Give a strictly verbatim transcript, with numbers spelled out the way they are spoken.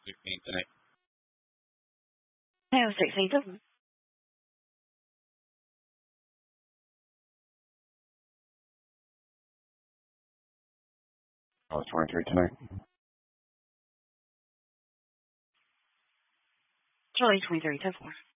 sixteenth tonight. I have sixteenth. Oh, twenty-three tonight. July twenty-three, ten four.